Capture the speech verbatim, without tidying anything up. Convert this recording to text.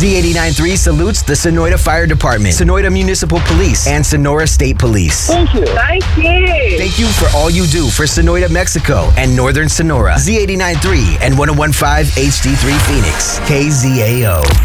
Z eighty-nine point three salutes the Sonoita Fire Department, Sonoita Municipal Police, and Sonora State Police. Thank you. Thank you. Thank you for all you do for Sonoita, Mexico, and Northern Sonora. Z eighty-nine point three and one oh one point five H D three Phoenix, K Z A O.